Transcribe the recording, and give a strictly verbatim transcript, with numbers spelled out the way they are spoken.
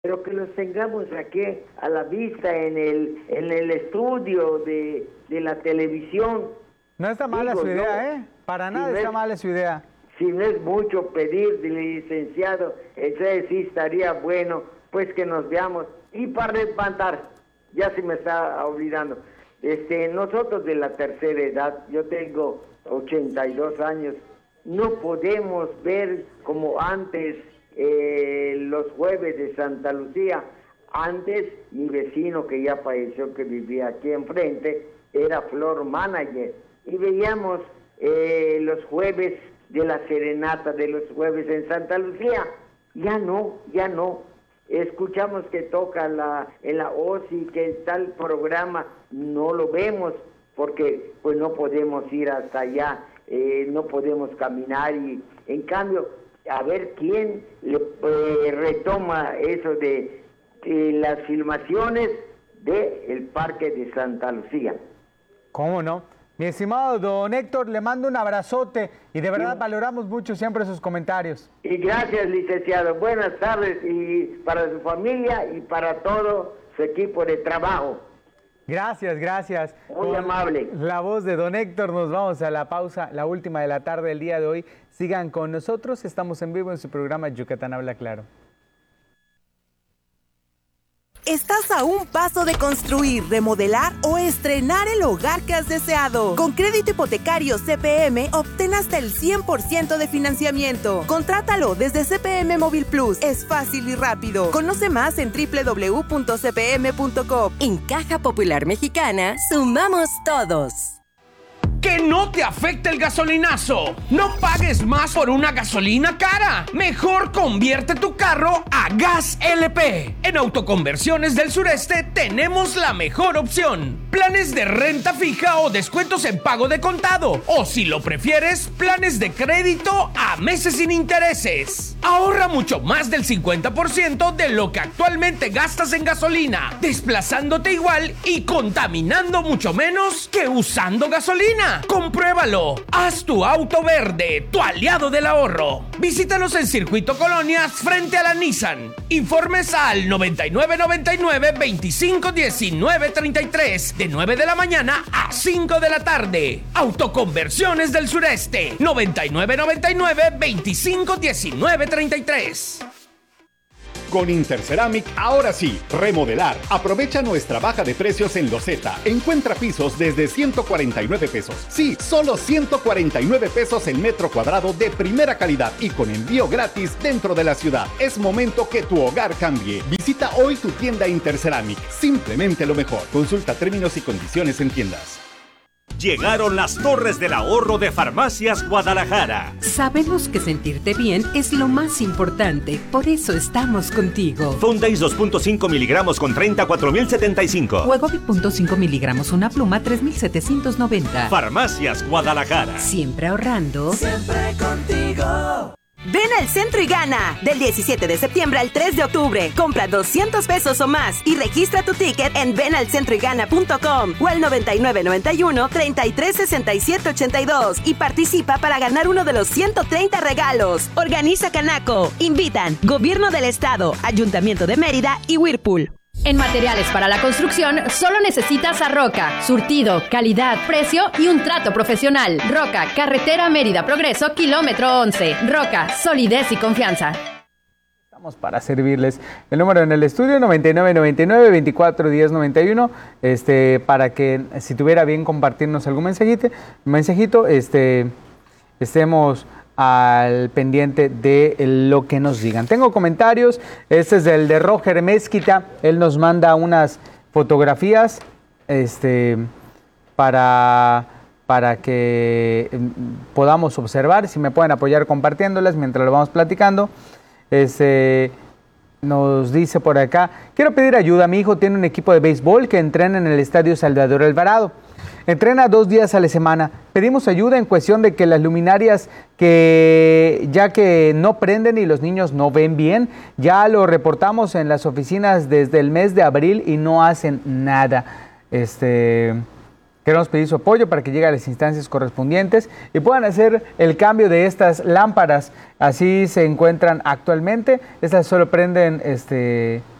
pero que los tengamos aquí a la vista en el, en el estudio de, de la televisión. No está mala Digo, su idea, no, ¿eh? Para si nada no está es, mala su idea. Si no es mucho pedir del licenciado, entonces sí estaría bueno, pues que nos veamos. Y para levantar, ya se me está olvidando, este, nosotros de la tercera edad, yo tengo ochenta y dos años, no podemos ver como antes eh, los jueves de Santa Lucía. Antes, mi vecino que ya falleció, que vivía aquí enfrente, era floor manager, y veíamos eh, los jueves de la serenata, de los jueves en Santa Lucía. Ya no, ya no. Escuchamos que toca la, en la O S I, que tal programa, no lo vemos, porque pues no podemos ir hasta allá, eh, no podemos caminar, y en cambio, a ver quién le, eh, retoma eso de, de las filmaciones del Parque de Santa Lucía. ¿Cómo no? Mi estimado don Héctor, le mando un abrazote y de verdad sí. valoramos mucho siempre sus comentarios. Y gracias, licenciado. Buenas tardes y para su familia y para todo su equipo de trabajo. Gracias, gracias. Muy Con amable. La voz de don Héctor, nos vamos a la pausa, la última de la tarde del día de hoy. Sigan con nosotros, estamos en vivo en su programa Yucatán Habla Claro. Estás a un paso de construir, remodelar o estrenar el hogar que has deseado. Con crédito hipotecario C P M, obtén hasta el cien por ciento de financiamiento. Contrátalo desde C P M Móvil Plus. Es fácil y rápido. Conoce más en doble u doble u doble u punto c p m punto com. En Caja Popular Mexicana, sumamos todos. ¡Que no te afecte el gasolinazo! ¡No pagues más por una gasolina cara! Mejor convierte tu carro a Gas L P. En Autoconversiones del Sureste tenemos la mejor opción. Planes de renta fija o descuentos en pago de contado. O si lo prefieres, planes de crédito a meses sin intereses. Ahorra mucho más del cincuenta por ciento de lo que actualmente gastas en gasolina, desplazándote igual y contaminando mucho menos que usando gasolina. ¡Compruébalo! Haz tu auto verde, tu aliado del ahorro. Visítanos en Circuito Colonias frente a la Nissan. Informes al noventa y nueve noventa y nueve veinticinco diecinueve treinta y tres de nueve de la mañana a cinco de la tarde. Autoconversiones del Sureste noventa y nueve noventa y nueve veinticinco diecinueve treinta y tres. Con Interceramic, ahora sí, remodelar. Aprovecha nuestra baja de precios en loseta. Encuentra pisos desde ciento cuarenta y nueve pesos. Sí, solo ciento cuarenta y nueve pesos el metro cuadrado de primera calidad y con envío gratis dentro de la ciudad. Es momento que tu hogar cambie. Visita hoy tu tienda Interceramic. Simplemente lo mejor. Consulta términos y condiciones en tiendas. Llegaron las torres del ahorro de Farmacias Guadalajara. Sabemos que sentirte bien es lo más importante, por eso estamos contigo. Fondace dos punto cinco miligramos con treinta, cuatro mil setenta y cinco. Wegovy punto cinco miligramos una pluma, tres mil setecientos noventa. Farmacias Guadalajara. Siempre ahorrando. Siempre contigo. Ven al centro y gana. Del diecisiete de septiembre al tres de octubre. Compra doscientos pesos o más y registra tu ticket en ven al centro y gana punto com o al noventa y nueve noventa y uno treinta y tres sesenta y siete ochenta y dos y participa para ganar uno de los ciento treinta regalos. Organiza Canaco. Invitan Gobierno del Estado, Ayuntamiento de Mérida y Whirlpool. En materiales para la construcción, solo necesitas a Roca. Surtido, calidad, precio y un trato profesional. Roca, carretera Mérida Progreso, kilómetro once. Roca, solidez y confianza. Estamos para servirles. El número en el estudio, noventa y nueve noventa y nueve veinticuatro diez noventa y uno, este, para que si tuviera bien compartirnos algún mensajito, mensajito este, estemos al pendiente de lo que nos digan. Tengo comentarios, este es el de Roger Mezquita, él nos manda unas fotografías este, para, para que podamos observar, si me pueden apoyar compartiéndolas mientras lo vamos platicando. Este, nos dice por acá, quiero pedir ayuda, mi hijo tiene un equipo de béisbol que entrena en el Estadio Salvador Alvarado. Entrena dos días a la semana. Pedimos ayuda en cuestión de que las luminarias que ya que no prenden y los niños no ven bien, ya lo reportamos en las oficinas desde el mes de abril y no hacen nada. Este, Queremos pedir su apoyo para que llegue a las instancias correspondientes y puedan hacer el cambio de estas lámparas. Así se encuentran actualmente. Estas solo prenden este,